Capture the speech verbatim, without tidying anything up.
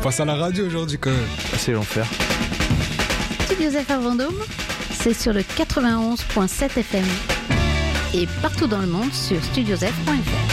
passe à la radio aujourd'hui quand même. C'est l'enfer. Studiosef à Vendôme, c'est sur le quatre-vingt-onze virgule sept F M et partout dans le monde sur studiosef point F R.